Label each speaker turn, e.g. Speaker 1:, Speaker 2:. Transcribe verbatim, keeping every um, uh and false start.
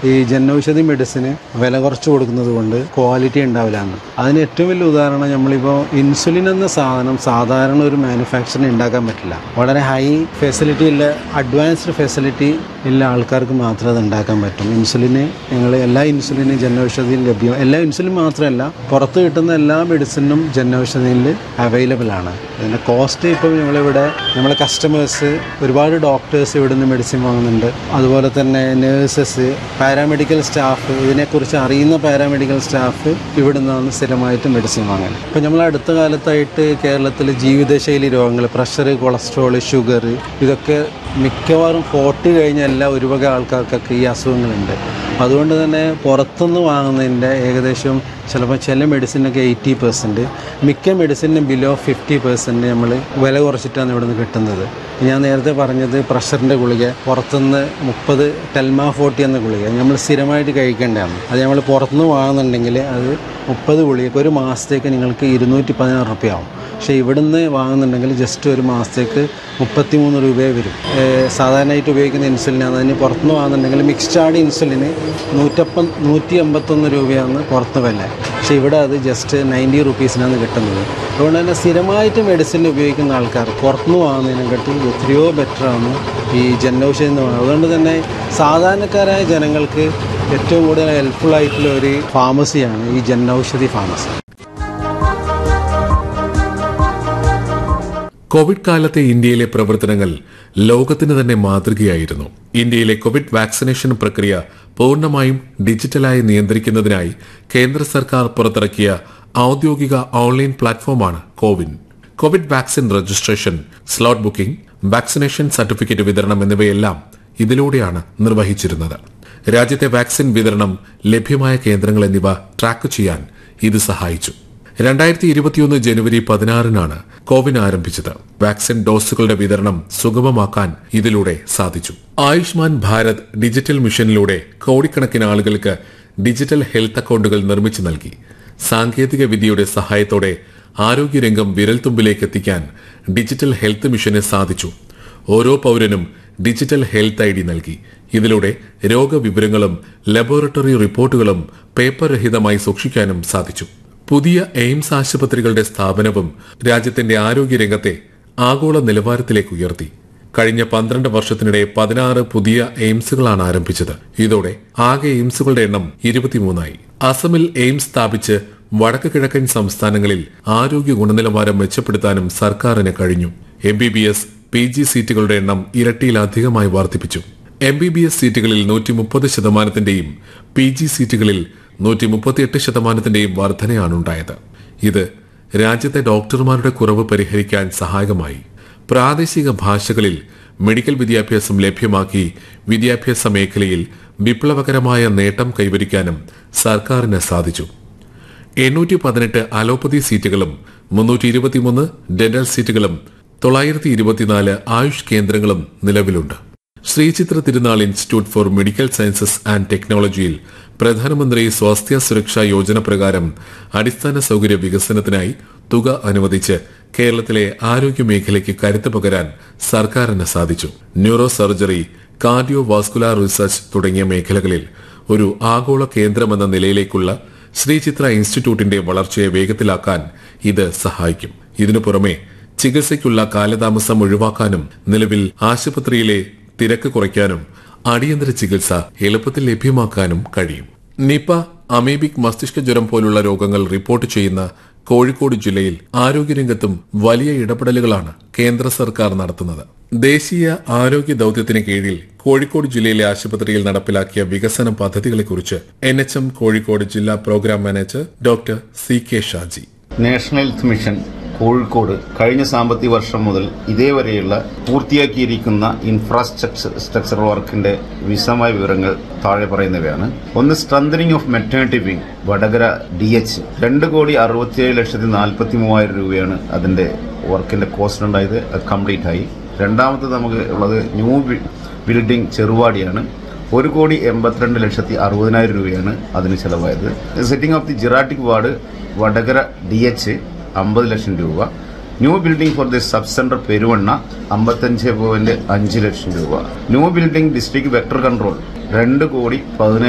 Speaker 1: ഈ ജനൌഷധി മെഡിസിന് വില കുറച്ച് കൊടുക്കുന്നത് കൊണ്ട് ക്വാളിറ്റി ഉണ്ടാവില്ല എന്ന്. അതിന് ഏറ്റവും വലിയ ഉദാഹരണം നമ്മളിപ്പോൾ ഇൻസുലിൻ എന്ന സാധനം സാധാരണ ഒരു മാനുഫാക്ചറിന് ഉണ്ടാക്കാൻ പറ്റില്ല. വളരെ ഹൈ ഫെസിലിറ്റി ഉള്ള അഡ്വാൻസ്ഡ് ഫെസിലിറ്റി ഉള്ള ആൾക്കാർക്ക് മാത്രമേ അത് ഉണ്ടാക്കാൻ പറ്റും. ഇൻസുലിന് ഞങ്ങൾ എല്ലാ ഇൻസുലിനും ജനൌഷധിയിൽ ലഭ്യം. എല്ലാ ഇൻസുലിൻ മാത്രമല്ല, പുറത്ത് കിട്ടുന്ന എല്ലാ മെഡിസിനും ജനൌഷധിയിൽ അവൈലബിൾ ആണ്. അതിൻ്റെ കോസ്റ്റ് ഇപ്പം ഞങ്ങളിവിടെ നമ്മളെ കസ്റ്റമേഴ്സ് ഒരുപാട് ഡോക്ടേഴ്സ് ഇവിടെ നിന്ന് മെഡിസിൻ വാങ്ങുന്നുണ്ട്. അതുപോലെ തന്നെ നേഴ്സസ്, പാരാമെഡിക്കൽ സ്റ്റാഫ്, ഇതിനെക്കുറിച്ച് അറിയുന്ന പാരാമെഡിക്കൽ സ്റ്റാഫ് ഇവിടെ നിന്നാണ് സ്ഥിരമായിട്ട് മെഡിസിൻ വാങ്ങുന്നത്. ഇപ്പം നമ്മൾ അടുത്ത കാലത്തായിട്ട് കേരളത്തിൽ ജീവിതശൈലി രോഗങ്ങൾ, പ്രഷർ, കൊളസ്ട്രോൾ, ഷുഗർ, ഇതൊക്കെ മിക്കവാറും ഫോർട്ടി കഴിഞ്ഞ എല്ലാ ഒരുവക ആൾക്കാർക്കൊക്കെ ഈ അസുഖങ്ങളുണ്ട്. അതുകൊണ്ട് തന്നെ പുറത്തുനിന്ന് വാങ്ങുന്നതിൻ്റെ ഏകദേശം ചിലപ്പോൾ ചില മെഡിസിനൊക്കെ എയ്റ്റി പെർസെൻറ്റ്, മിക്ക മെഡിസിനും ബിലോ ഫിഫ്റ്റി പെർസെൻറ്റ് നമ്മൾ വില കുറച്ചിട്ടാണ് ഇവിടെ നിന്ന് കിട്ടുന്നത്. ഞാൻ നേരത്തെ പറഞ്ഞത് പ്രഷറിൻ്റെ ഗുളിക പുറത്തുനിന്ന് മുപ്പത് ടെൽമ ഫോർട്ടി എന്ന ഗുളിക നമ്മൾ സ്ഥിരമായിട്ട് കഴിക്കേണ്ടതാണ്. അത് നമ്മൾ പുറത്തുനിന്ന് വാങ്ങുന്നുണ്ടെങ്കിൽ അത് മുപ്പത് ഗുളികക്ക് ഒരു മാസത്തേക്ക് നിങ്ങൾക്ക് ഇരുന്നൂറ്റി പതിനാറ് റുപ്യ ആവും. പക്ഷേ ഇവിടുന്ന് വാങ്ങുന്നുണ്ടെങ്കിൽ ജസ്റ്റ് ഒരു മാസത്തേക്ക് മുപ്പത്തി മൂന്ന് രൂപയെ വരും. സാധാരണയായിട്ട് ഉപയോഗിക്കുന്ന ഇൻസുലിനാണ്. അതിന് പുറത്തുനിന്ന് വാങ്ങുന്നുണ്ടെങ്കിൽ മിക്സ്ഡ് ഇൻസുലിന് നൂറ്റപ്പം നൂറ്റി അമ്പത്തൊന്ന് രൂപയാണ് പുറത്ത് വില. പക്ഷേ ഇവിടെ അത് ജസ്റ്റ് നയൻറ്റി റുപ്പീസിനാണ് കിട്ടുന്നത്. അതുകൊണ്ട് തന്നെ സ്ഥിരമായിട്ട് മെഡിസിൻ ഉപയോഗിക്കുന്ന ആൾക്കാർ പുറത്തുനിന്ന് വാങ്ങുന്നതിനെക്കാട്ടി എത്രയോ ബെറ്ററാണ് ഈ ജനൌഷധി എന്ന് പറയുന്നത്. അതുകൊണ്ട് തന്നെ സാധാരണക്കാരായ ജനങ്ങൾക്ക് ഏറ്റവും കൂടുതൽ ഹെൽപ്ഫുൾ ആയിട്ടുള്ള ഒരു ഫാർമസിയാണ് ഈ ജനൌഷധി ഫാർമസി.
Speaker 2: കോവിഡ് കാലത്തെ ഇന്ത്യയിലെ പ്രവർത്തനങ്ങൾ ലോകത്തിന് തന്നെ മാതൃകയായിരുന്നു. ഇന്ത്യയിലെ കോവിഡ് വാക്സിനേഷൻ പ്രക്രിയ പൂർണ്ണമായും ഡിജിറ്റലായി നിയന്ത്രിക്കുന്നതിനായി കേന്ദ്ര സർക്കാർ പുറത്തിറക്കിയ ഔദ്യോഗിക ഓൺലൈൻ പ്ലാറ്റ്ഫോമാണ് CoWIN. Covid vaccine registration, slot booking, vaccination certificate വിതരണം എന്നിവയെല്ലാം ഇതിലൂടെയാണ് നിർവഹിച്ചിരുന്നത്. രാജ്യത്തെ വാക്സിൻ വിതരണം, ലഭ്യമായ കേന്ദ്രങ്ങൾ എന്നിവ ട്രാക്ക് ചെയ്യാൻ ഇത് സഹായിച്ചു. രണ്ടായിരത്തി ഇരുപത്തിയൊന്ന് ജനുവരി പതിനാറിനാണ് കോവിൻ ആരംഭിച്ചത്. വാക്സിൻ ഡോസുകളുടെ വിതരണം സുഗമമാക്കാൻ ഇതിലൂടെ സാധിച്ചു. ആയുഷ്മാൻ ഭാരത് ഡിജിറ്റൽ മിഷനിലൂടെ കോടിക്കണക്കിന് ആളുകൾക്ക് ഡിജിറ്റൽ ഹെൽത്ത് അക്കൌണ്ടുകൾ നിർമ്മിച്ചു നൽകി. സാങ്കേതിക വിദ്യയുടെ സഹായത്തോടെ ആരോഗ്യരംഗം വിരൽത്തുമ്പിലേക്ക് എത്തിക്കാൻ ഡിജിറ്റൽ ഹെൽത്ത് മിഷന് സാധിച്ചു. ഓരോ പൌരനും ഡിജിറ്റൽ ഹെൽത്ത് ഐ ഡി നൽകി. ഇതിലൂടെ രോഗവിവരങ്ങളും ലബോറട്ടറി റിപ്പോർട്ടുകളും പേപ്പർ രഹിതമായി സൂക്ഷിക്കാനും സാധിച്ചു. പുതിയ എയിംസ് ആശുപത്രികളുടെ സ്ഥാപനവും രാജ്യത്തിന്റെ ആരോഗ്യരംഗത്തെ ആഗോള നിലവാരത്തിലേക്ക് ഉയർത്തി. കഴിഞ്ഞ പന്ത്രണ്ട് വർഷത്തിനിടെ പതിനാറ് പുതിയ എയിംസുകളാണ് ആരംഭിച്ചത്. ഇതോടെ ആകെ എയിംസുകളുടെ എണ്ണം ഇരുപത്തിമൂന്നായി. അസമിൽ എയിംസ് സ്ഥാപിച്ച് വടക്ക് കിഴക്കൻ സംസ്ഥാനങ്ങളിൽ ആരോഗ്യ ഗുണനിലവാരം മെച്ചപ്പെടുത്താനും സർക്കാരിന് കഴിഞ്ഞു. M B B S, P G സീറ്റുകളുടെ എണ്ണം ഇരട്ടിയിലധികമായി വർദ്ധിപ്പിച്ചു. എം ബി ബി എസ് സീറ്റുകളിൽ നൂറ്റി മുപ്പത് ശതമാനത്തിന്റെയും പി ജി സീറ്റുകളിൽ നൂറ്റി മുപ്പത്തിയെട്ട് ശതമാനത്തിന്റെയും വർധനയാണുണ്ടായത്. ഇത് രാജ്യത്തെ ഡോക്ടർമാരുടെ കുറവ് പരിഹരിക്കാൻ സഹായകമായി. പ്രാദേശിക ഭാഷകളിൽ മെഡിക്കൽ വിദ്യാഭ്യാസം ലഭ്യമാക്കി വിദ്യാഭ്യാസ മേഖലയിൽ വിപ്ലവകരമായ നേട്ടം കൈവരിക്കാനും സർക്കാരിന് സാധിച്ചു. എണ്ണൂറ്റി പതിനെട്ട് അലോപ്പതി സീറ്റുകളും മുന്നൂറ്റി ഇരുപത്തിമൂന്ന് ഡെന്റൽ സീറ്റുകളും തൊള്ളായിരത്തി ഇരുപത്തിനാല് ആയുഷ് കേന്ദ്രങ്ങളും നിലവിലുണ്ട്. ശ്രീചിത്ര തിരുനാൾ institute four medical sciences and ടെക്നോളജിയിൽ പ്രധാനമന്ത്രി സ്വാസ്ഥ്യ സുരക്ഷാ യോജന പ്രകാരം അടിസ്ഥാന സൌകര്യ വികസനത്തിനായി തുക അനുവദിച്ച് കേരളത്തിലെ ആരോഗ്യ മേഖലയ്ക്ക് കരുത്ത് പകരാൻ സർക്കാരിന് സാധിച്ചു. Neuro surgery, cardio vascular research തുടങ്ങിയ മേഖലകളിൽ ഒരു ആഗോള കേന്ദ്രമെന്ന നിലയിലേക്കുള്ള ശ്രീചിത്ര ഇൻസ്റ്റിറ്റ്യൂട്ടിന്റെ വളർച്ചയെ വേഗത്തിലാക്കാൻ ഇത് സഹായിക്കും. ഇതിനു പുറമെ ചികിത്സയ്ക്കുള്ള കാലതാമസം ഒഴിവാക്കാനും നിലവിൽ ആശുപത്രിയിലെ തിരക്ക് കുറയ്ക്കാനും അടിയന്തര ചികിത്സ എളുപ്പത്തിൽ ലഭ്യമാക്കാനും കഴിയും. നിപ, അമീബിക് മസ്തിഷ്ക ജ്വരം പോലുള്ള രോഗങ്ങൾ റിപ്പോർട്ട് ചെയ്യുന്ന കോഴിക്കോട് ജില്ലയിൽ ആരോഗ്യരംഗത്തും വലിയ ഇടപെടലുകളാണ് കേന്ദ്ര സർക്കാർ നടത്തുന്നത്. ദേശീയ ആരോഗ്യ ദൌത്യത്തിന് കീഴിൽ കോഴിക്കോട് ജില്ലയിലെ ആശുപത്രിയിൽ നടപ്പിലാക്കിയ വികസന പദ്ധതികളെക്കുറിച്ച് എൻ എച്ച് എം കോഴിക്കോട് ജില്ലാ programme manager doctor C K Shaji.
Speaker 3: National health mission Kozhikode കഴിഞ്ഞ സാമ്പത്തിക വർഷം മുതൽ ഇതേവരെയുള്ള പൂർത്തിയാക്കിയിരിക്കുന്ന ഇൻഫ്രാസ്ട്രക്ചർ സ്ട്രക്ചർ വർക്കിന്റെ വിശദമായ വിവരങ്ങൾ താഴെ പറയുന്നവയാണ്. ഒന്ന്, strengthening of maternity wing Vadakara D H രണ്ട് കോടി അറുപത്തിയേഴ് ലക്ഷത്തി നാൽപ്പത്തി മൂവായിരം രൂപയാണ് അതിന്റെ വർക്കിന്റെ കോസ്റ്റ് ഉണ്ടായത്. അത് കംപ്ലീറ്റ് ആയി. രണ്ടാമത്തത് നമുക്ക് ഉള്ളത് ന്യൂ ബിൽഡിംഗ് ചെറുവാടിയാണ്. ഒരു കോടി എൺപത്തിരണ്ട് ലക്ഷത്തി അറുപതിനായിരം രൂപയാണ് അതിന് ചെലവായത്. Setting of the ജിറാറ്റിക് ward Vadakara D H അമ്പത് ലക്ഷം രൂപ. New building for the sub centre Peruvanna അമ്പത്തഞ്ച് പോയിന്റ് അഞ്ച് ലക്ഷം രൂപ. New building district vector control രണ്ട് കോടി പതിനേഴ്